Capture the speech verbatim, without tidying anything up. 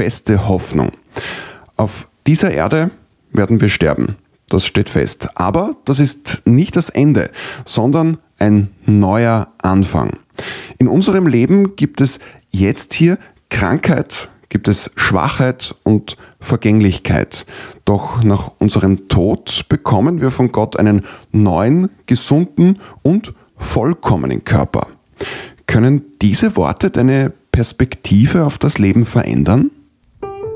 feste Hoffnung. Auf dieser Erde werden wir sterben. Das steht fest. Aber das ist nicht das Ende, sondern ein neuer Anfang. In unserem Leben gibt es jetzt hier Krankheit, gibt es Schwachheit und Vergänglichkeit. Doch nach unserem Tod bekommen wir von Gott einen neuen, gesunden und vollkommenen Körper. Können diese Worte deine Perspektive auf das Leben verändern?